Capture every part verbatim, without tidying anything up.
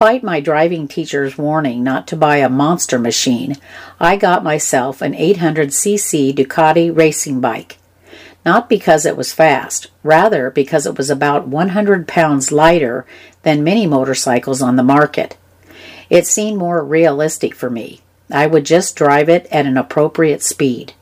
Despite my driving teacher's warning not to buy a monster machine, I got myself an eight hundred c c Ducati racing bike. Not because it was fast, rather because it was about one hundred pounds lighter than many motorcycles on the market. It seemed more realistic for me. I would just drive it at an appropriate speed.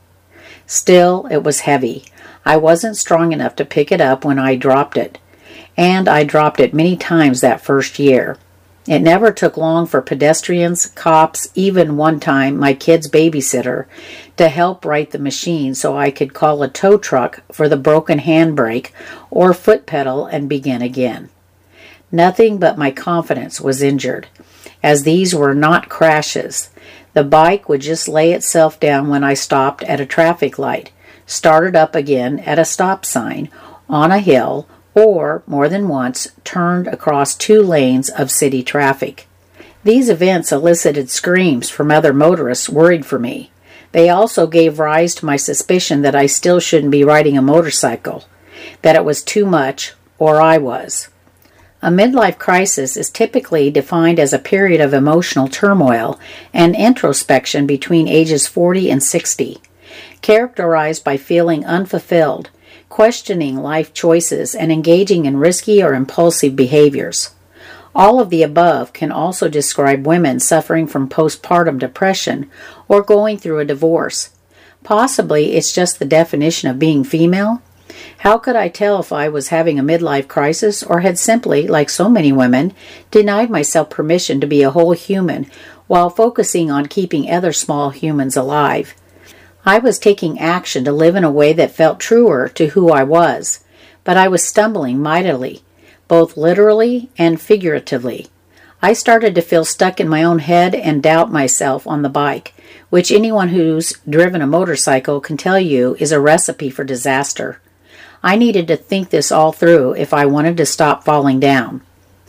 Still, it was heavy. I wasn't strong enough to pick it up when I dropped it, and I dropped it many times that first year. It never took long for pedestrians, cops, even one time my kid's babysitter, to help right the machine so I could call a tow truck for the broken handbrake or foot pedal and begin again. Nothing but my confidence was injured, as these were not crashes. The bike would just lay itself down when I stopped at a traffic light, started up again at a stop sign, on a hill, or, more than once, turned across two lanes of city traffic. These events elicited screams from other motorists worried for me. They also gave rise to my suspicion that I still shouldn't be riding a motorcycle, that it was too much, or I was. A midlife crisis is typically defined as a period of emotional turmoil and introspection between ages forty and sixty, characterized by feeling unfulfilled, questioning life choices, and engaging in risky or impulsive behaviors. All of the above can also describe women suffering from postpartum depression or going through a divorce. Possibly it's just the definition of being female. How could I tell if I was having a midlife crisis or had simply, like so many women, denied myself permission to be a whole human while focusing on keeping other small humans alive? I was taking action to live in a way that felt truer to who I was, but I was stumbling mightily, both literally and figuratively. I started to feel stuck in my own head and doubt myself on the bike, which anyone who's driven a motorcycle can tell you is a recipe for disaster. I needed to think this all through if I wanted to stop falling down.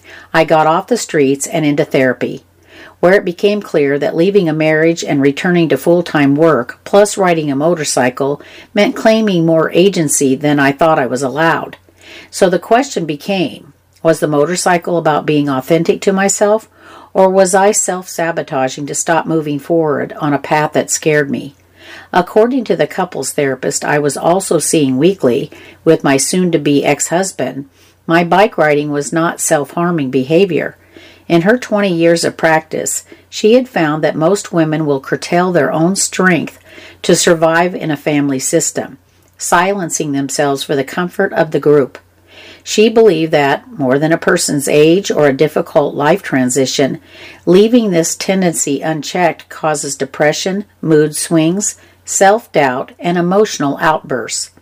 I got off the streets and into therapy, where it became clear that leaving a marriage and returning to full-time work, plus riding a motorcycle, meant claiming more agency than I thought I was allowed. So the question became, was the motorcycle about being authentic to myself, or was I self-sabotaging to stop moving forward on a path that scared me? According to the couples therapist I was also seeing weekly with my soon-to-be ex-husband, my bike riding was not self-harming behavior. In her twenty years of practice, she had found that most women will curtail their own strength to survive in a family system, silencing themselves for the comfort of the group. She believed that, more than a person's age or a difficult life transition, leaving this tendency unchecked causes depression, mood swings, self-doubt, and emotional outbursts.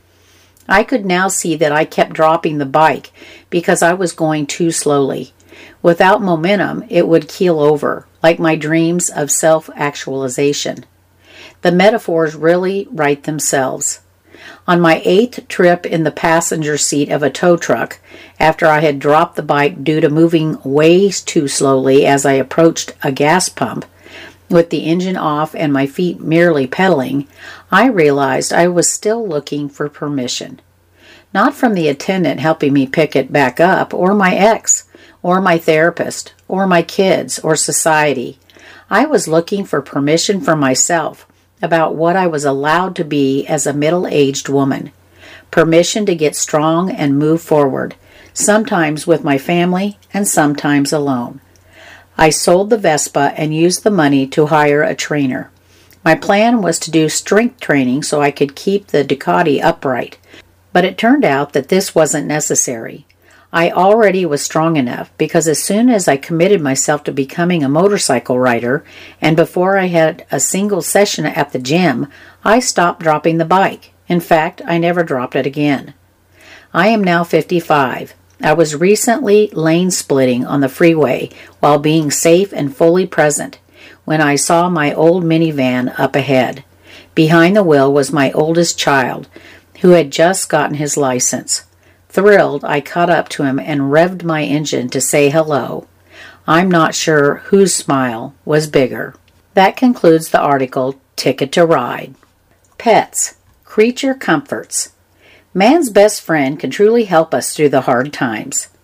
I could now see that I kept dropping the bike because I was going too slowly. Without momentum, it would keel over, like my dreams of self-actualization. The metaphors really write themselves. On my eighth trip in the passenger seat of a tow truck, after I had dropped the bike due to moving way too slowly as I approached a gas pump, with the engine off and my feet merely pedaling, I realized I was still looking for permission. Not from the attendant helping me pick it back up, or my ex, or my therapist, or my kids, or society. I was looking for permission from myself about what I was allowed to be as a middle-aged woman. Permission to get strong and move forward, sometimes with my family and sometimes alone. I sold the Vespa and used the money to hire a trainer. My plan was to do strength training so I could keep the Ducati upright, but it turned out that this wasn't necessary. I already was strong enough because as soon as I committed myself to becoming a motorcycle rider, and before I had a single session at the gym, I stopped dropping the bike. In fact, I never dropped it again. I am now fifty-five. I was recently lane splitting on the freeway while being safe and fully present when I saw my old minivan up ahead. Behind the wheel was my oldest child, who had just gotten his license. Thrilled, I caught up to him and revved my engine to say hello. I'm not sure whose smile was bigger. That concludes the article, Ticket to Ride. Pets, creature comforts. Man's best friend can truly help us through the hard times.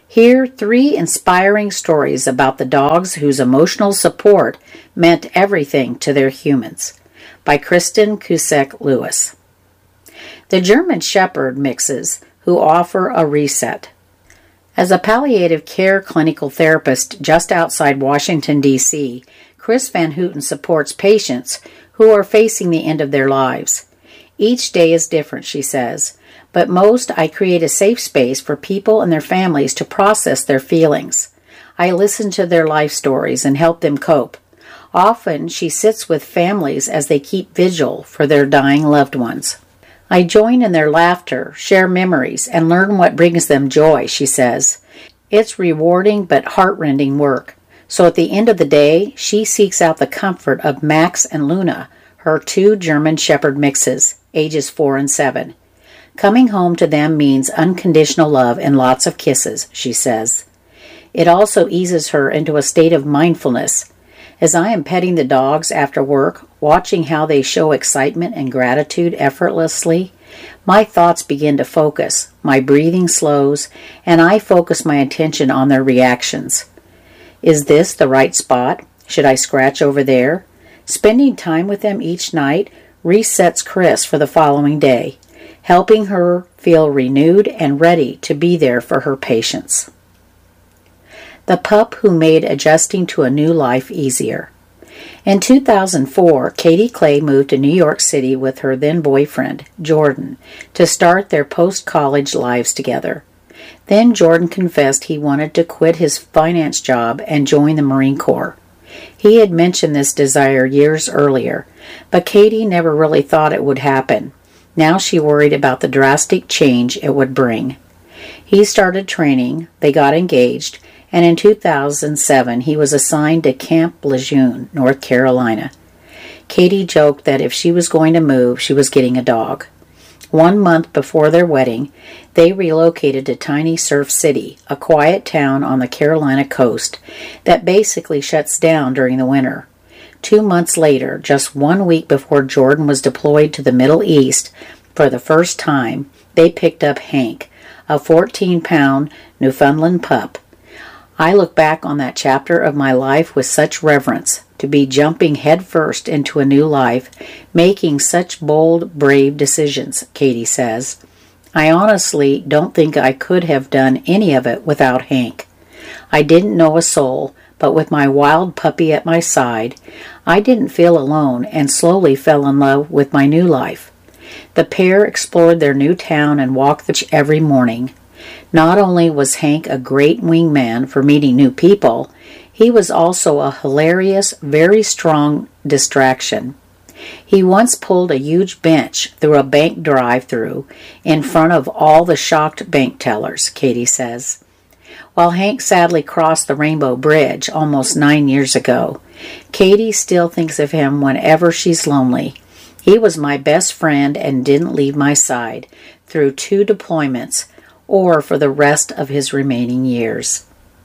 Hear three inspiring stories about the dogs whose emotional support meant everything to their humans, by Kristen Cusack-Lewis. The German Shepherd mixes, who offer a reset. As a palliative care clinical therapist just outside Washington, D C, Chris Van Houten supports patients who are facing the end of their lives. Each day is different, she says, but most I create a safe space for people and their families to process their feelings. I listen to their life stories and help them cope. Often she sits with families as they keep vigil for their dying loved ones. I join in their laughter, share memories, and learn what brings them joy, she says. It's rewarding but heartrending work. So at the end of the day, she seeks out the comfort of Max and Luna, her two German Shepherd mixes, ages four and seven. Coming home to them means unconditional love and lots of kisses, she says. It also eases her into a state of mindfulness. As I am petting the dogs after work, watching how they show excitement and gratitude effortlessly, my thoughts begin to focus, my breathing slows, and I focus my attention on their reactions. Is this the right spot? Should I scratch over there? Spending time with them each night resets Chris for the following day, helping her feel renewed and ready to be there for her patients. The pup who made adjusting to a new life easier. In two thousand four, Katie Clay moved to New York City with her then-boyfriend, Jordan, to start their post-college lives together. Then Jordan confessed he wanted to quit his finance job and join the Marine Corps. He had mentioned this desire years earlier, but Katie never really thought it would happen. Now she worried about the drastic change it would bring. He started training, they got engaged, and in two thousand seven he was assigned to Camp Lejeune, North Carolina. Katie joked that if she was going to move, she was getting a dog. One month before their wedding, they relocated to tiny Surf City, a quiet town on the Carolina coast that basically shuts down during the winter. Two months later, just one week before Jordan was deployed to the Middle East for the first time, they picked up Hank, a fourteen-pound Newfoundland pup. I look back on that chapter of my life with such reverence, to be jumping headfirst into a new life, making such bold, brave decisions, Katie says. I honestly don't think I could have done any of it without Hank. I didn't know a soul, but with my wild puppy at my side, I didn't feel alone and slowly fell in love with my new life. The pair explored their new town and walked the beach every morning. Not only was Hank a great wingman for meeting new people, he was also a hilarious, very strong distraction. He once pulled a huge bench through a bank drive-through in front of all the shocked bank tellers, Katie says. While Hank sadly crossed the Rainbow Bridge almost nine years ago, Katie still thinks of him whenever she's lonely. He was my best friend and didn't leave my side through two deployments or for the rest of his remaining years.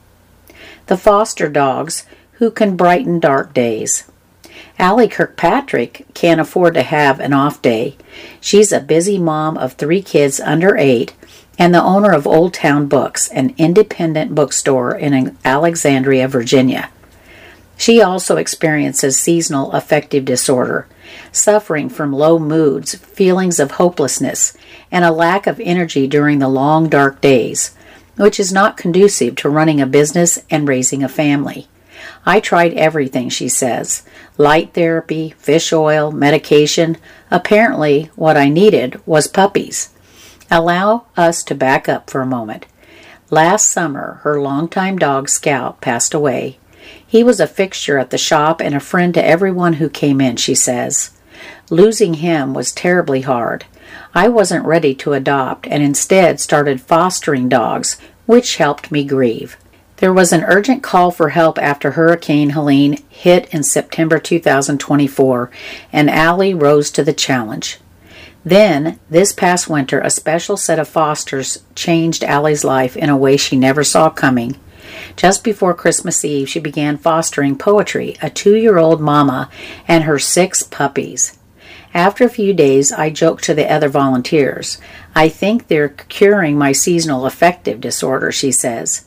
The foster dogs who can brighten dark days. Allie Kirkpatrick can't afford to have an off day. She's a busy mom of three kids under eight and the owner of Old Town Books, an independent bookstore in Alexandria, Virginia. She also experiences seasonal affective disorder, suffering from low moods, feelings of hopelessness, and a lack of energy during the long, dark days, which is not conducive to running a business and raising a family. I tried everything, she says. Light therapy, fish oil, medication. Apparently, what I needed was puppies. Allow us to back up for a moment. Last summer, her longtime dog, Scout, passed away. He was a fixture at the shop and a friend to everyone who came in, she says. Losing him was terribly hard. I wasn't ready to adopt and instead started fostering dogs, which helped me grieve. There was an urgent call for help after Hurricane Helene hit in September two thousand twenty-four, and Allie rose to the challenge. Then, this past winter, a special set of fosters changed Allie's life in a way she never saw coming. Just before Christmas Eve, she began fostering Poetry, a two-year-old mama, and her six puppies. After a few days, I joked to the other volunteers, I think they're curing my seasonal affective disorder, she says.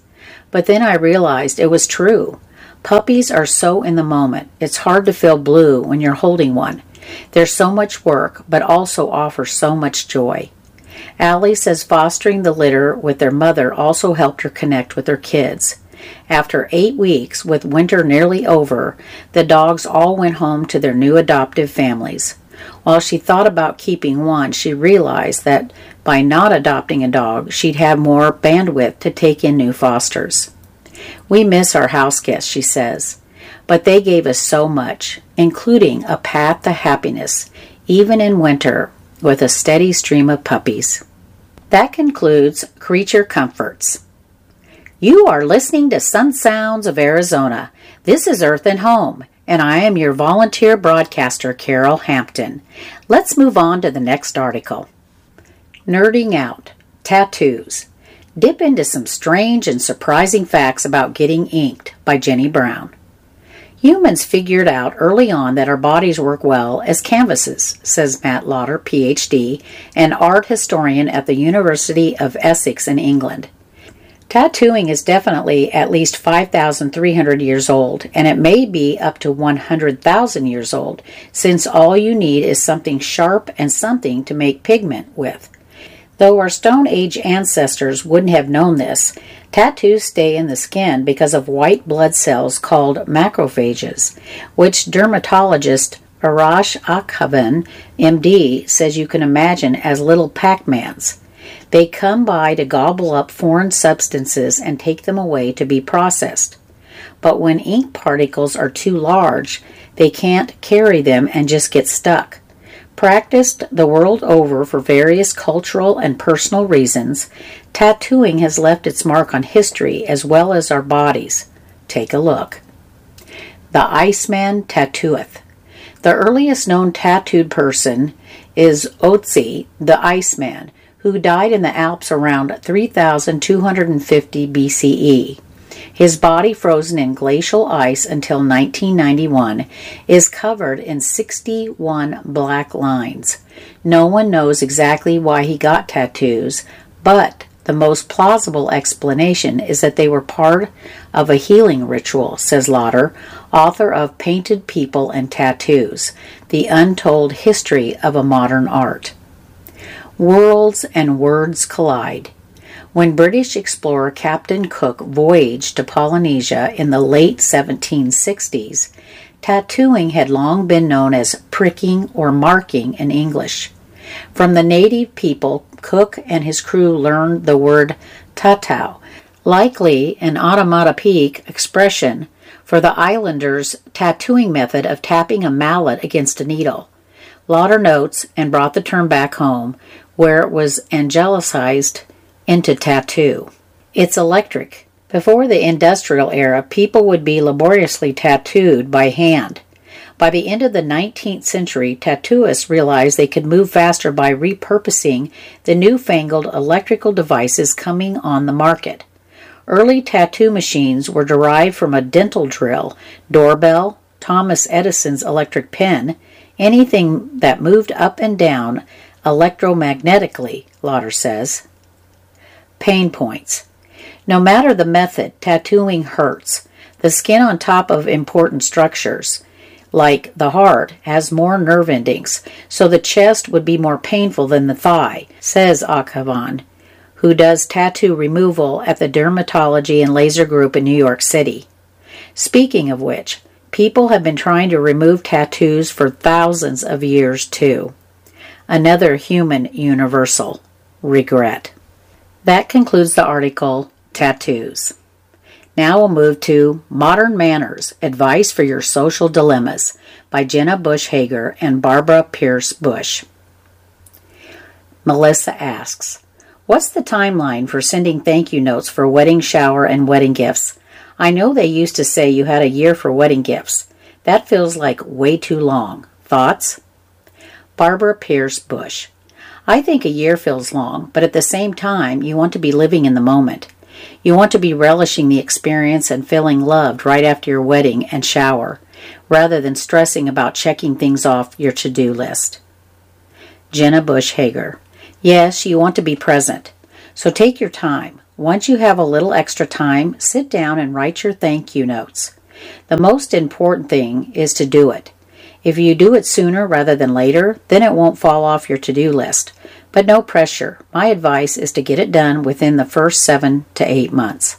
But then I realized it was true. Puppies are so in the moment. It's hard to feel blue when you're holding one. They're so much work, but also offer so much joy. Allie says fostering the litter with their mother also helped her connect with her kids. After eight weeks, with winter nearly over, the dogs all went home to their new adoptive families. While she thought about keeping one, she realized that by not adopting a dog, she'd have more bandwidth to take in new fosters. We miss our house guests, she says, but they gave us so much, including a path to happiness, even in winter, with a steady stream of puppies. That concludes Creature Comforts. You are listening to Sun Sounds of Arizona. This is Earth and Home, and I am your volunteer broadcaster, Carol Hampton. Let's move on to the next article. Nerding Out. Tattoos. Dip into some strange and surprising facts about getting inked by Jenny Brown. Humans figured out early on that our bodies work well as canvases, says Matt Lauder, P H D, an art historian at the University of Essex in England. Tattooing is definitely at least five thousand three hundred years old, and it may be up to one hundred thousand years old, since all you need is something sharp and something to make pigment with. Though our Stone Age ancestors wouldn't have known this, tattoos stay in the skin because of white blood cells called macrophages, which dermatologist Arash Akhavan, M D, says you can imagine as little Pac-Mans. They come by to gobble up foreign substances and take them away to be processed. But when ink particles are too large, they can't carry them and just get stuck. Practiced the world over for various cultural and personal reasons, tattooing has left its mark on history as well as our bodies. Take a look. The Iceman tattooeth. The earliest known tattooed person is Otzi the Iceman, who died in the Alps around three thousand two hundred fifty B C E. His body, frozen in glacial ice until nineteen ninety-one, is covered in sixty-one black lines. No one knows exactly why he got tattoos, but the most plausible explanation is that they were part of a healing ritual, says Lauder, author of Painted People and Tattoos, The Untold History of a Modern Art. Worlds and words collide. When British explorer Captain Cook voyaged to Polynesia in the late seventeen sixties, tattooing had long been known as pricking or marking in English. From the native people, Cook and his crew learned the word tatau, likely an onomatopoeic expression for the islanders' tattooing method of tapping a mallet against a needle. Lauder notes and brought the term back home, where it was angelicized into tattoo. It's electric. Before the industrial era, people would be laboriously tattooed by hand. By the end of the nineteenth century, tattooists realized they could move faster by repurposing the newfangled electrical devices coming on the market. Early tattoo machines were derived from a dental drill, doorbell, Thomas Edison's electric pen, anything that moved up and down electromagnetically, Lauder says. Pain points. No matter the method, tattooing hurts. The skin on top of important structures, like the heart, has more nerve endings, so the chest would be more painful than the thigh, says Akhavan, who does tattoo removal at the Dermatology and Laser Group in New York City. Speaking of which, people have been trying to remove tattoos for thousands of years too. Another human universal, regret. That concludes the article, Tattoos. Now we'll move to Modern Manners, Advice for Your Social Dilemmas by Jenna Bush Hager and Barbara Pierce Bush. Melissa asks, what's the timeline for sending thank you notes for wedding shower and wedding gifts? I know they used to say you had a year for wedding gifts. That feels like way too long. Thoughts? Barbara Pierce Bush. I think a year feels long, but at the same time, you want to be living in the moment. You want to be relishing the experience and feeling loved right after your wedding and shower, rather than stressing about checking things off your to-do list. Jenna Bush Hager. Yes, you want to be present. So take your time. Once you have a little extra time, sit down and write your thank you notes. The most important thing is to do it. If you do it sooner rather than later, then it won't fall off your to-do list. But no pressure. My advice is to get it done within the first seven to eight months.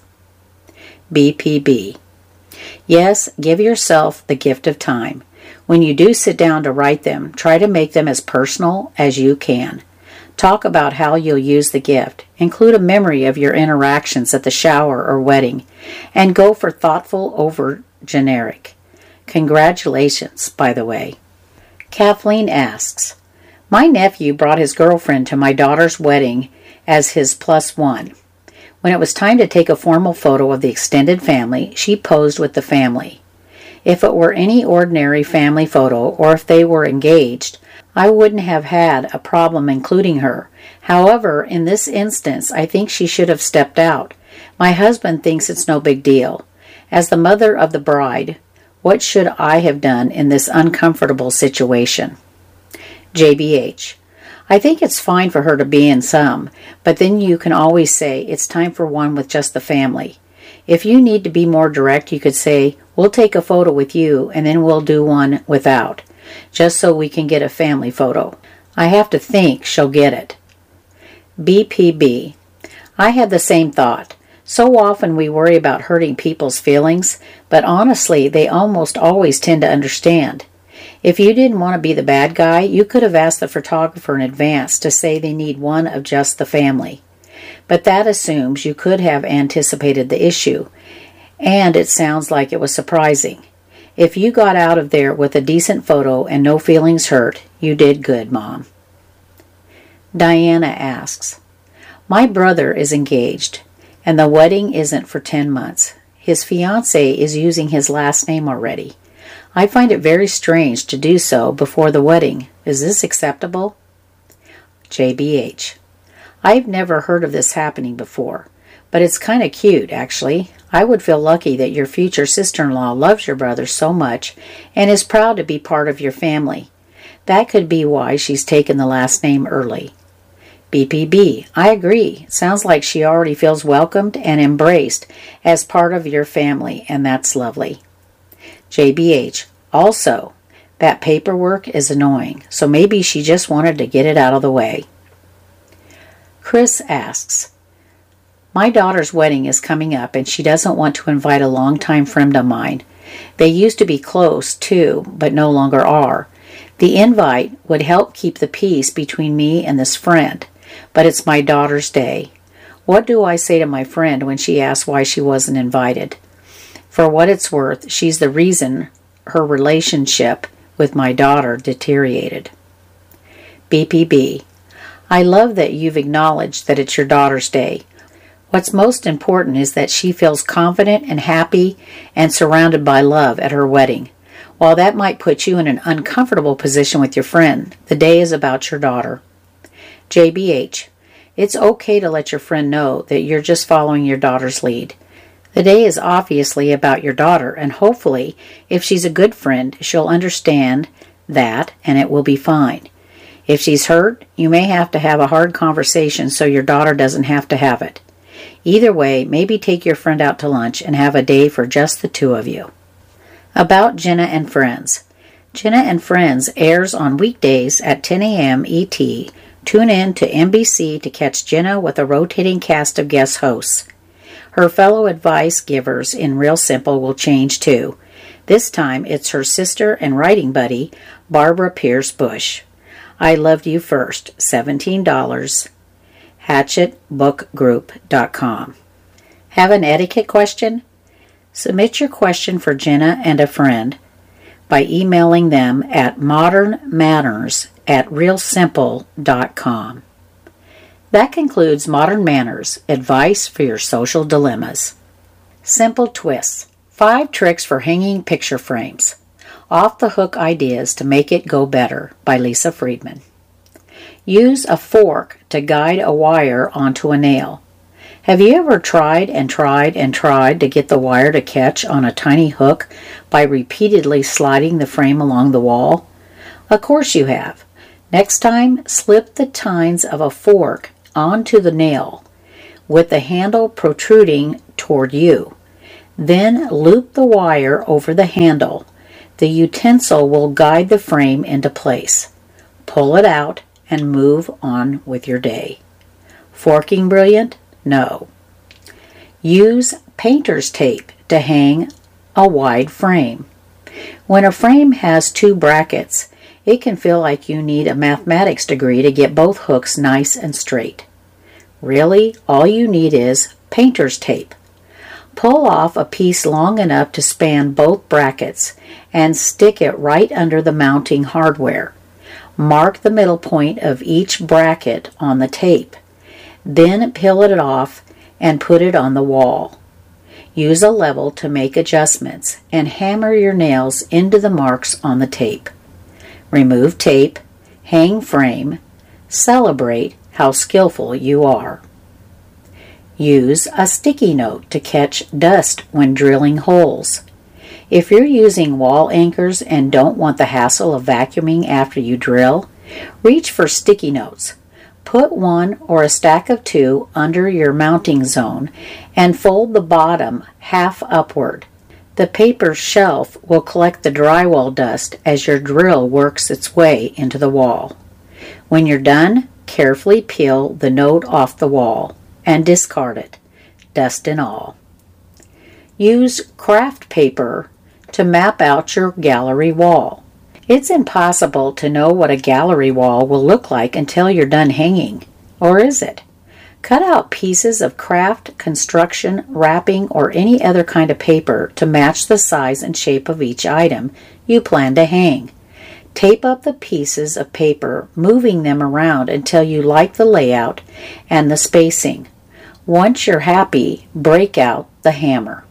B P B. Yes, give yourself the gift of time. When you do sit down to write them, try to make them as personal as you can. Talk about how you'll use the gift. Include a memory of your interactions at the shower or wedding. And go for thoughtful over generic. Congratulations, by the way. Kathleen asks, my nephew brought his girlfriend to my daughter's wedding as his plus one. When it was time to take a formal photo of the extended family, she posed with the family. If it were any ordinary family photo or if they were engaged, I wouldn't have had a problem including her. However, in this instance, I think she should have stepped out. My husband thinks it's no big deal. As the mother of the bride, what should I have done in this uncomfortable situation? J B H. I think it's fine for her to be in some, but then you can always say it's time for one with just the family. If you need to be more direct, you could say, we'll take a photo with you and then we'll do one without, just so we can get a family photo. I have to think she'll get it. B P B. I had the same thought. So often we worry about hurting people's feelings, but honestly, they almost always tend to understand. If you didn't want to be the bad guy, you could have asked the photographer in advance to say they need one of just the family. But that assumes you could have anticipated the issue, and it sounds like it was surprising. If you got out of there with a decent photo and no feelings hurt, you did good, Mom. Diana asks, my brother is engaged, and the wedding isn't for ten months. His fiancée is using his last name already. I find it very strange to do so before the wedding. Is this acceptable? J B H. I've never heard of this happening before, but it's kind of cute, actually. I would feel lucky that your future sister-in-law loves your brother so much and is proud to be part of your family. That could be why she's taken the last name early. B P B. I agree. Sounds like she already feels welcomed and embraced as part of your family, and that's lovely. J B H. Also, that paperwork is annoying, so maybe she just wanted to get it out of the way. Chris asks, my daughter's wedding is coming up and she doesn't want to invite a longtime friend of mine. They used to be close, too, but no longer are. The invite would help keep the peace between me and this friend, but it's my daughter's day. What do I say to my friend when she asks why she wasn't invited? For what it's worth, she's the reason her relationship with my daughter deteriorated. B P B. I love that you've acknowledged that it's your daughter's day. What's most important is that she feels confident and happy and surrounded by love at her wedding. While that might put you in an uncomfortable position with your friend, the day is about your daughter. J B H. It's okay to let your friend know that you're just following your daughter's lead. The day is obviously about your daughter, and hopefully, if she's a good friend, she'll understand that and it will be fine. If she's hurt, you may have to have a hard conversation so your daughter doesn't have to have it. Either way, maybe take your friend out to lunch and have a day for just the two of you. About Jenna and Friends. Jenna and Friends airs on weekdays at ten a.m. E T. Tune in to N B C to catch Jenna with a rotating cast of guest hosts. Her fellow advice givers in Real Simple will change too. This time it's her sister and writing buddy, Barbara Pierce Bush. I Loved You First, seventeen dollars. Hatchet Book Group dot com. Have an etiquette question? Submit your question for Jenna and a friend by emailing them at modernmanners at real simple dot com. That concludes Modern Manners, advice for your social dilemmas. Simple Twists, five tricks for hanging picture frames. Off-the-hook ideas to make it go better by Lisa Friedman. Use a fork to guide a wire onto a nail. Have you ever tried and tried and tried to get the wire to catch on a tiny hook by repeatedly sliding the frame along the wall? Of course you have. Next time, slip the tines of a fork onto the nail. with the handle protruding toward you. Then loop the wire over the handle. The utensil will guide the frame into place. Pull it out and move on with your day. Forking brilliant? No. Use painter's tape to hang a wide frame. When a frame has two brackets, it can feel like you need a mathematics degree to get both hooks nice and straight. Really, all you need is painter's tape. Pull off a piece long enough to span both brackets and stick it right under the mounting hardware. Mark the middle point of each bracket on the tape. Then peel it off and put it on the wall. Use a level to make adjustments and hammer your nails into the marks on the tape. Remove tape, hang frame, celebrate how skillful you are. Use a sticky note to catch dust when drilling holes. If you're using wall anchors and don't want the hassle of vacuuming after you drill, reach for sticky notes. Put one or a stack of two under your mounting zone and fold the bottom half upward. The paper shelf will collect the drywall dust as your drill works its way into the wall. When you're done, carefully peel the note off the wall and discard it, dust and all. Use craft paper to map out your gallery wall. It's impossible to know what a gallery wall will look like until you're done hanging. Or is it? Cut out pieces of craft, construction, wrapping, or any other kind of paper to match the size and shape of each item you plan to hang. Tape up the pieces of paper, moving them around until you like the layout and the spacing. Once you're happy, break out the hammer.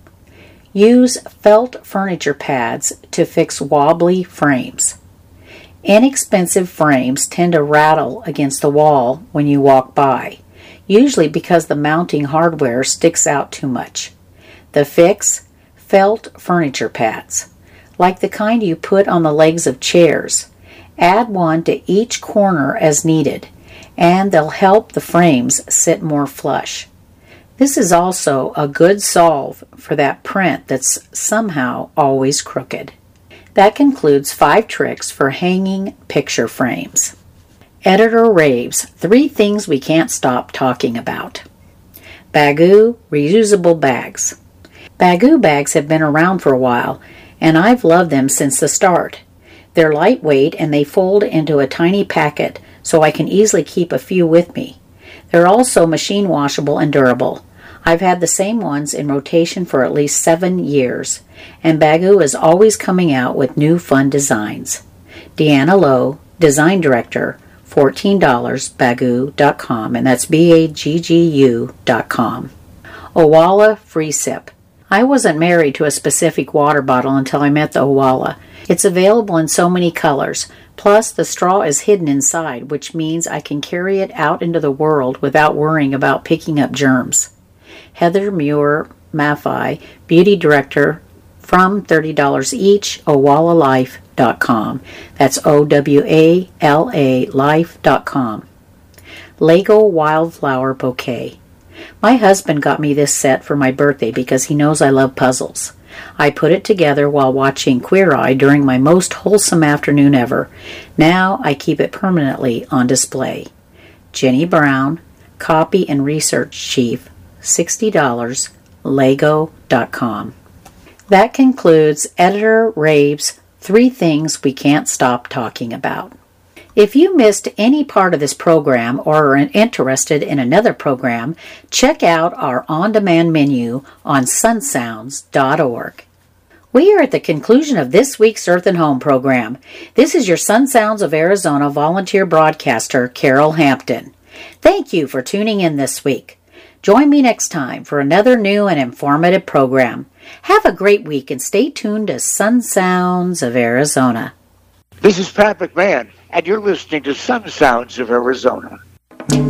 Use felt furniture pads to fix wobbly frames. Inexpensive frames tend to rattle against the wall when you walk by, usually because the mounting hardware sticks out too much. The fix? Felt furniture pads, like the kind you put on the legs of chairs. Add one to each corner as needed, and they'll help the frames sit more flush. This is also a good solve for that print that's somehow always crooked. That concludes five tricks for hanging picture frames. Editor raves, three things we can't stop talking about. Baggu reusable bags. Baggu bags have been around for a while, and I've loved them since the start. They're lightweight and they fold into a tiny packet so I can easily keep a few with me. They're also machine washable and durable. I've had the same ones in rotation for at least seven years, and Baggu is always coming out with new fun designs. Deanna Lowe, Design Director, fourteen dollars, baggu dot com, and that's B A G G U dot com. Owala Free Sip. I wasn't married to a specific water bottle until I met the Owala. It's available in so many colors. Plus, the straw is hidden inside, which means I can carry it out into the world without worrying about picking up germs. Heather Muir Maffei, Beauty Director, from thirty dollars each, owala life dot com. That's O W A L A life dot com. Lego Wildflower Bouquet. My husband got me this set for my birthday because he knows I love puzzles. I put it together while watching Queer Eye during my most wholesome afternoon ever. Now I keep it permanently on display. Jenny Brown, Copy and Research Chief, sixty dollars, lego dot com. That concludes Editor Rave's Three Things We Can't Stop Talking About. If you missed any part of this program or are interested in another program, check out our on-demand menu on sun sounds dot org. We are at the conclusion of this week's Earth and Home program. This is your Sun Sounds of Arizona volunteer broadcaster, Carol Hampton. Thank you for tuning in this week. Join me next time for another new and informative program. Have a great week and stay tuned to Sun Sounds of Arizona. This is Pat McMahon, and you're listening to Sun Sounds of Arizona.